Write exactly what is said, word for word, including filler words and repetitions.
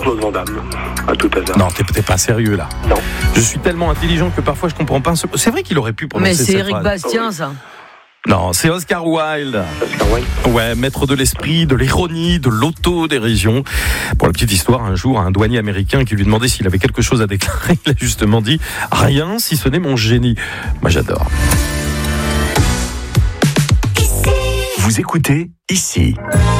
Jean-Claude Van Damme, à tout hasard. Non, t'es, t'es pas sérieux là. Non. Je suis tellement intelligent que parfois je comprends pas. Un seul... C'est vrai qu'il aurait pu prononcer Mais c'est cette Éric phrase. Bastien, ça. Non, c'est Oscar Wilde. Oscar Wilde. Ouais, maître de l'esprit, de l'ironie, de l'autodérision. Pour la petite histoire, un jour, un douanier américain qui lui demandait s'il avait quelque chose à déclarer, il a justement dit « Rien, si ce n'est mon génie ». Moi, j'adore. Vous écoutez ici.